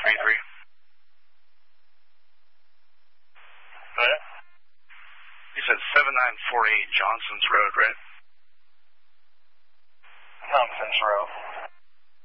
433. What? You said 7948 Johnson's Road, right? Thompson's Road.